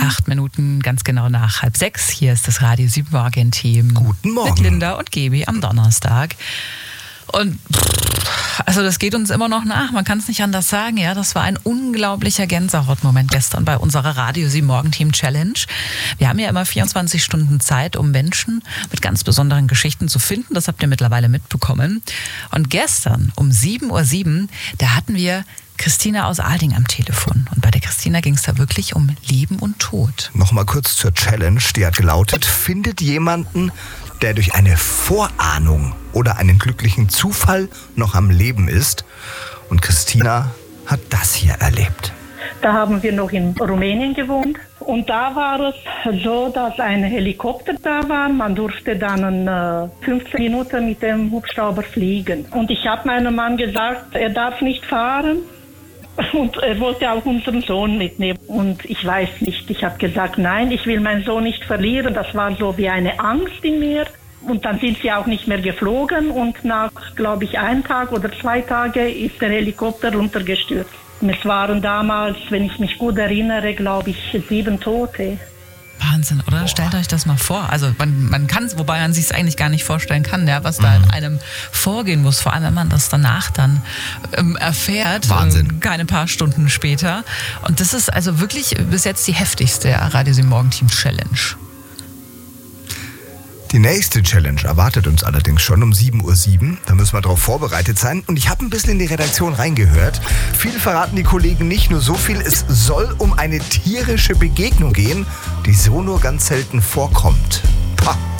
8 Minuten, ganz genau nach 5:30. Hier ist das Radio 7 Morgen-Team. Guten Morgen. Mit Linda und Gebi am Donnerstag. Und also das geht uns immer noch nach, man kann es nicht anders sagen. Ja, das war ein unglaublicher Gänsehautmoment gestern bei unserer Radio 7 Morgen-Team Challenge. Wir haben ja immer 24 Stunden Zeit, um Menschen mit ganz besonderen Geschichten zu finden. Das habt ihr mittlerweile mitbekommen. Und gestern um 7:07 Uhr, da hatten wir Christina aus Aalding am Telefon. Und bei der Christina ging es da wirklich um Leben und Tod. Nochmal kurz zur Challenge, die hat gelautet: Findet jemanden, der durch eine Vorahnung oder einen glücklichen Zufall noch am Leben ist. Und Christina hat das hier erlebt. Da haben wir noch in Rumänien gewohnt. Und da war es so, dass ein Helikopter da war. Man durfte dann 15 Minuten mit dem Hubschrauber fliegen. Und ich habe meinem Mann gesagt, er darf nicht fahren. Und er wollte auch unseren Sohn mitnehmen. Und ich weiß nicht, ich habe gesagt, nein, ich will meinen Sohn nicht verlieren. Das war so wie eine Angst in mir. Und dann sind sie auch nicht mehr geflogen. Und nach, glaube ich, 1 Tag oder 2 Tage ist der Helikopter runtergestürzt. Und es waren damals, wenn ich mich gut erinnere, glaube ich, 7 Tote. Wahnsinn, oder? Boah. Stellt euch das mal vor. Also man kann es, wobei man sich es eigentlich gar nicht vorstellen kann, ja, was da in einem vorgehen muss. Vor allem, wenn man das danach dann erfährt. Wahnsinn. Keine paar Stunden später. Und das ist also wirklich bis jetzt die heftigste Radio 7 Morgen-Team Challenge. Die nächste Challenge erwartet uns allerdings schon um 7:07 Uhr. Da müssen wir darauf vorbereitet sein. Und ich habe ein bisschen in die Redaktion reingehört. Viel verraten die Kollegen nicht, nur so viel: Es soll um eine tierische Begegnung gehen, die so nur ganz selten vorkommt. Pah.